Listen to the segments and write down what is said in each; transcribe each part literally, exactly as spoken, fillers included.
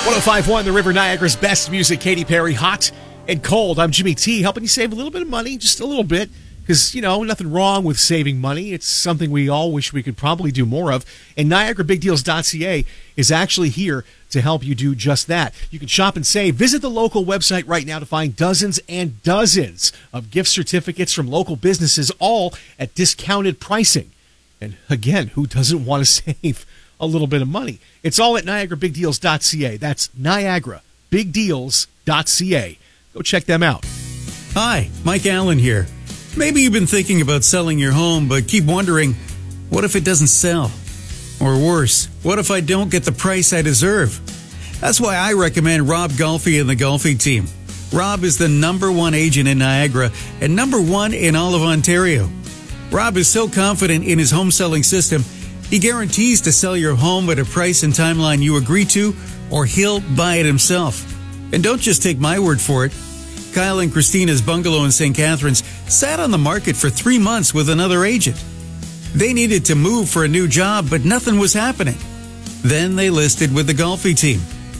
one oh five point one The River, Niagara's best music. Katy Perry, Hot and Cold. I'm Jimmy T, helping you save a little bit of money, just a little bit. Because, you know, nothing wrong with saving money. It's something we all wish we could probably do more of. And Niagara Big Deals dot C A is actually here to help you do just that. You can shop and save. Visit the local website right now to find dozens and dozens of gift certificates from local businesses, all at discounted pricing. And again, who doesn't want to save a little bit of money? It's all at Niagara Big Deals dot C A. That's Niagara Big Deals dot C A. Go check them out. Hi, Mike Allen here. Maybe you've been thinking about selling your home, but keep wondering, what if it doesn't sell? Or worse, what if I don't get the price I deserve? That's why I recommend Rob Golfi and the Golfi team. Rob is the number one agent in Niagara and number one in all of Ontario. Rob is so confident in his home selling system, he guarantees to sell your home at a price and timeline you agree to, or he'll buy it himself. And don't just take my word for it. Kyle and Christina's bungalow in Saint Catharines sat on the market for three months with another agent. They needed to move for a new job, but nothing was happening. Then they listed with the Golfi team.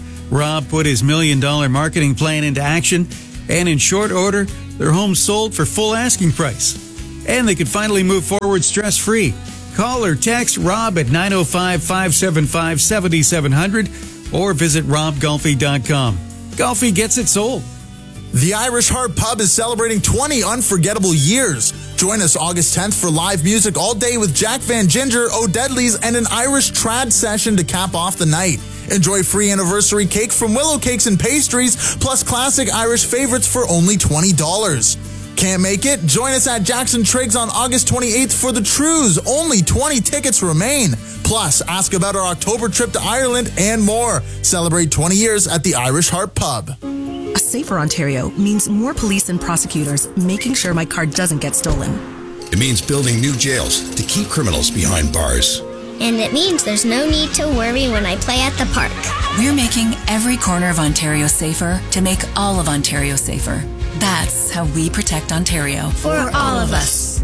Rob put his million-dollar marketing plan into action, and in short order, their home sold for full asking price. And they could finally move forward stress-free. Call or text Rob at nine oh five, five seven five, seven seven zero zero or visit rob golfi dot com. Golfi gets it sold. The Irish Heart Pub is celebrating twenty unforgettable years. Join us August tenth for live music all day with Jack Van Ginger, O'Deadly's, and an Irish trad session to cap off the night. Enjoy free anniversary cake from Willow Cakes and Pastries, plus classic Irish favorites for only twenty dollars. Can't make it? Join us at Jackson Triggs on August twenty-eighth for the Trues. Only twenty tickets remain. Plus, ask about our October trip to Ireland and more. Celebrate twenty years at the Irish Heart Pub. A safer Ontario means more police and prosecutors making sure my car doesn't get stolen. It means building new jails to keep criminals behind bars. And it means there's no need to worry when I play at the park. We're making every corner of Ontario safer to make all of Ontario safer. That's how we protect Ontario. For all of us.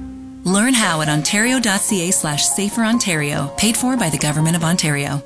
Learn how at ontario.ca slash safer Ontario, paid for by the Government of Ontario.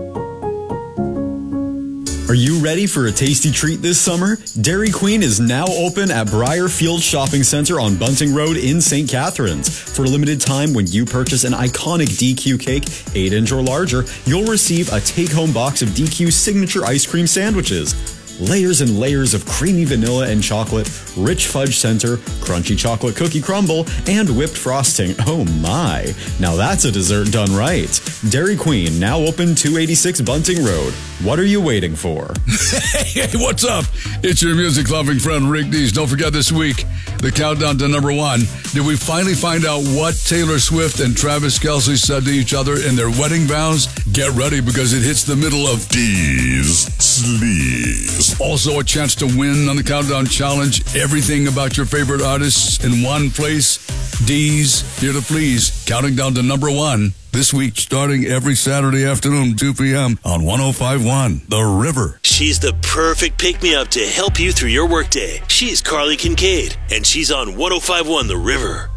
Are you ready for a tasty treat this summer? Dairy Queen is now open at Briarfield Shopping Centre on Bunting Road in Saint Catharines. For a limited time, when you purchase an iconic D Q cake, eight inch or larger, you'll receive a take-home box of D Q's signature ice cream sandwiches. Layers and layers of creamy vanilla and chocolate, rich fudge center, crunchy chocolate cookie crumble, and whipped frosting. Oh my. Now that's a dessert done right. Dairy Queen, now open two eighty-six Bunting Road. What are you waiting for? Hey, what's up? It's your music-loving friend Rick Dees. Don't forget this week, the countdown to number one. Did we finally find out what Taylor Swift and Travis Kelce said to each other in their wedding vows? Get ready because it hits the middle of Dees Sleaze. Also a chance to win on the Countdown Challenge. Everything about your favorite artists in one place. Dees, here to please. Counting down to number one. This week, starting every Saturday afternoon, two p.m. on one oh five point one The River. She's the perfect pick-me-up to help you through your workday. She's Carly Kincaid, and she's on one oh five point one The River.